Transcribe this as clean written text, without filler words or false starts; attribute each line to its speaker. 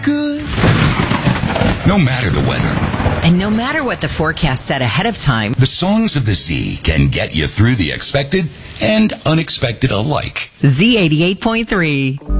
Speaker 1: good. No matter the weather.
Speaker 2: And no matter what the forecast said ahead of time,
Speaker 1: The songs of the Z can get you through the expected and unexpected alike.
Speaker 2: Z88.3.